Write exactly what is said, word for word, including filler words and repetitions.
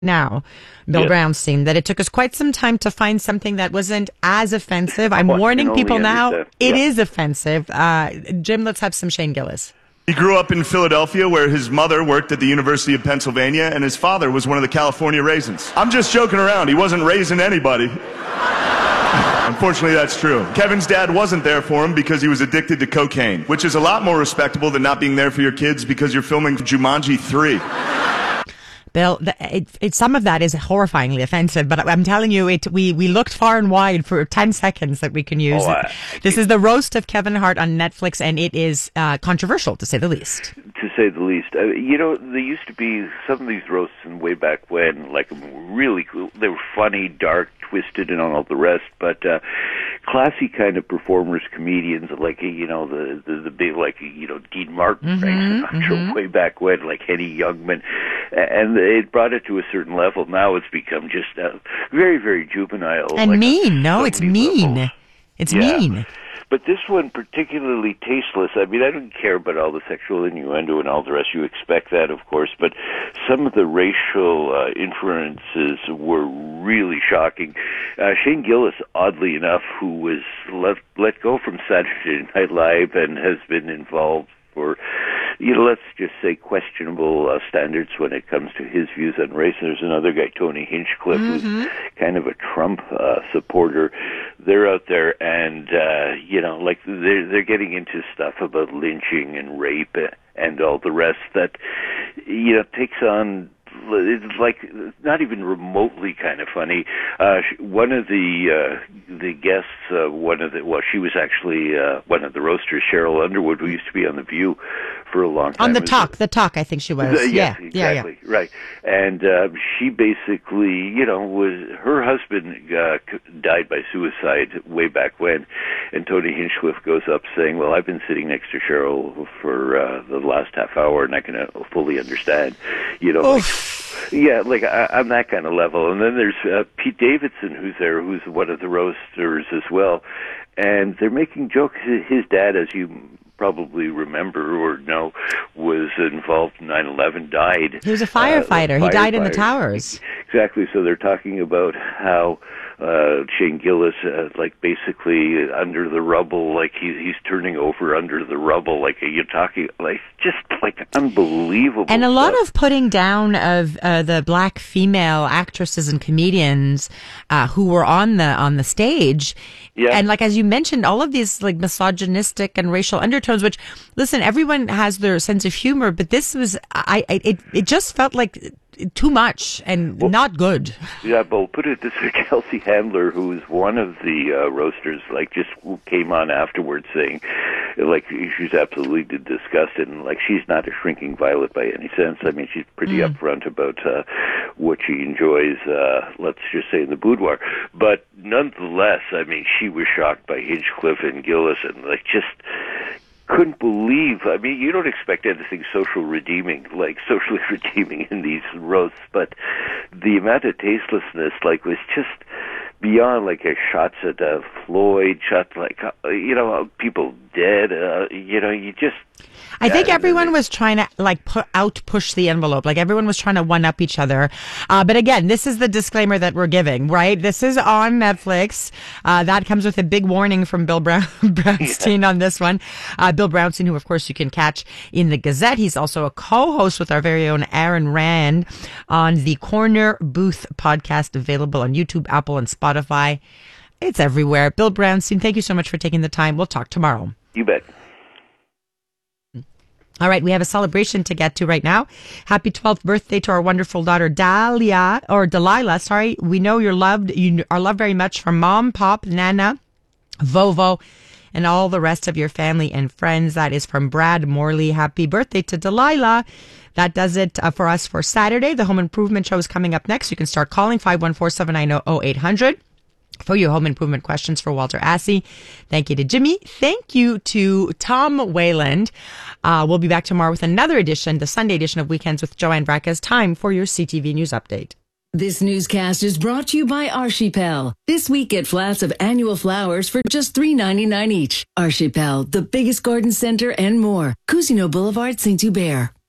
now, Bill Yes. Brownstein, that it took us quite some time to find something that wasn't as offensive. I'm Oh, I can warning only people now, understand. it Yeah. is offensive. Uh, Jim, let's have some Shane Gillis. He grew up in Philadelphia, where his mother worked at the University of Pennsylvania, and his father was one of the California Raisins. I'm just joking around. He wasn't raising anybody. Unfortunately, that's true. Kevin's dad wasn't there for him because he was addicted to cocaine, which is a lot more respectable than not being there for your kids because you're filming Jumanji three. Bill, the, it, it, some of that is horrifyingly offensive, but I'm telling you, it we, we looked far and wide for ten seconds that we can use. Oh, I, I this is the roast of Kevin Hart on Netflix, and it is uh, controversial, to say the least. To say the least. Uh, you know, there used to be some of these roasts in way back when, like, really cool. They were funny, dark, twisted, and all the rest, but uh, classy kind of performers, comedians, like, you know, the the, the big, like, you know, Dean Martin, Mm-hmm, Frank Sinatra, mm-hmm. way back when, like Henny Youngman, and it brought it to a certain level. Now it's become just uh, very, very juvenile. And like mean. No, so it's many mean. levels. It's Yeah. mean. But this one particularly tasteless. I mean, I don't care about all the sexual innuendo and all the rest. You expect that, of course. But some of the racial uh, inferences were really shocking. Uh, Shane Gillis, oddly enough, who was let, let go from Saturday Night Live and has been involved for, you know, let's just say questionable uh, standards when it comes to his views on race. And there's another guy, Tony Hinchcliffe, Mm-hmm. who's kind of a Trump uh, supporter. They're out there, and uh, you know, like they're they're getting into stuff about lynching and rape and all the rest that, you know, takes on. It's like not even remotely kind of funny. Uh, one of the uh, the guests, uh, one of the well, she was actually uh, one of the roasters, Cheryl Underwood, who used to be on The View for a long time. On the Was talk, a- the talk, I think she was. the- yeah, yes, yeah, exactly, right. And uh, she basically, you know, was her husband uh, c- died by suicide way back when, and Tony Hinchcliffe goes up saying, "Well, I've been sitting next to Cheryl for uh, the last half hour, and I can uh, fully understand." You know, like, yeah, like I, I'm that kind of level. And then there's uh, Pete Davidson, who's there, who's one of the roasters as well, and they're making jokes. His dad, as you probably remember or know, was involved in nine eleven, died. He was a firefighter. Uh, he died in the firefighter. towers. Exactly. So they're talking about how uh, Shane Gillis, uh, like basically under the rubble, like he, he's turning over under the rubble, like you're talking, like just like unbelievable. And a lot stuff. of putting down of uh, the black female actresses and comedians uh, who were on the on the stage. Yeah. And like, as you mentioned, all of these like misogynistic and racial undertones, which, listen, everyone has their sense of humor, but this was, I, I it, it just felt like too much and Well, not good. Yeah, but put it this way, Kelsey Handler, who was one of the uh, roasters, like just came on afterwards saying, like she's absolutely disgusted, and like she's not a shrinking violet by any sense. I mean, she's pretty Mm. upfront about uh, what she enjoys. Uh, let's just say in the boudoir, but nonetheless, I mean, she was shocked by Hinchcliffe and Gillis, and like just couldn't believe. I mean, you don't expect anything social redeeming, like socially redeeming in these roasts, but the amount of tastelessness, like, was just beyond, like, uh, shots at uh, Floyd, shots like, uh, you know, people dead, uh, you know, you just... I think Yeah, everyone they- was trying to like put out push the envelope. Like everyone was trying to one up each other. Uh, but again, this is the disclaimer that we're giving, right? This is on Netflix. Uh, that comes with a big warning from Bill Brown- Brownstein on this one. Uh, Bill Brownstein, who of course you can catch in the Gazette. He's also a co-host with our very own Aaron Rand on the Corner Booth podcast, available on YouTube, Apple, and Spotify. It's everywhere. Bill Brownstein, thank you so much for taking the time. We'll talk tomorrow. You bet. All right, we have a celebration to get to right now. Happy twelfth birthday to our wonderful daughter, Dahlia, or Delilah, sorry. We know you're loved. You are loved very much from Mom, Pop, Nana, Vovo, and all the rest of your family and friends. That is from Brad Morley. Happy birthday to Delilah. That does it uh, for us for Saturday. The Home Improvement Show is coming up next. You can start calling five one four, seven nine zero, zero eight hundred. For your home improvement questions for Walter Assey. Thank you to Jimmy. Thank you to Tom Wayland. Uh, we'll be back tomorrow with another edition, the Sunday edition of Weekends with Joanne Bracas. Time for your C T V News Update. This newscast is brought to you by Archipel. This week, get flats of annual flowers for just three ninety-nine each. Archipel, the biggest garden center and more. Cousineau Boulevard, Saint-Hubert.